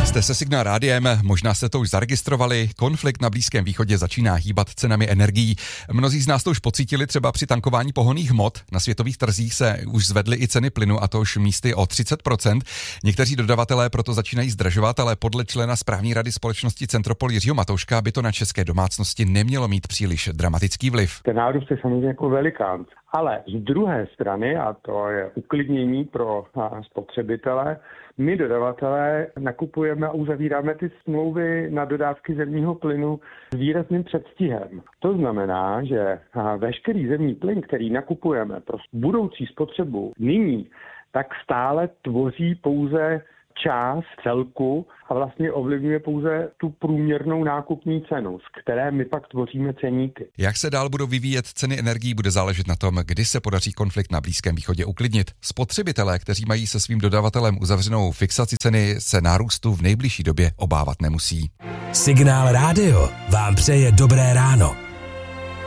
Jste se Signál rádiem, možná jste to už zaregistrovali, konflikt na Blízkém východě začíná hýbat cenami energií. Mnozí z nás to už pocítili třeba při tankování pohonných hmot. Na světových trzích se už zvedly i ceny plynu, a to už místy o 30%. Někteří dodavatelé proto začínají zdražovat, ale podle člena správní rady společnosti Centropol Jiřího Matouška by to na české domácnosti nemělo mít příliš dramatický vliv. Ten nárůst je samozřejmě jako velikán, ale z druhé strany, a to je uklidnění pro spotřebitele, my dodavatelé nakupujeme a uzavíráme ty smlouvy na dodávky zemního plynu s výrazným předstihem. To znamená, že veškerý zemní plyn, který nakupujeme pro budoucí spotřebu nyní, tak stále tvoří pouze část celku a vlastně ovlivňuje pouze tu průměrnou nákupní cenu, z které my pak tvoříme ceníky. Jak se dál budou vyvíjet ceny energií, bude záležet na tom, kdy se podaří konflikt na Blízkém východě uklidnit. Spotřebitelé, kteří mají se svým dodavatelem uzavřenou fixaci ceny, se nárůstu v nejbližší době obávat nemusí. Signál rádio vám přeje dobré ráno.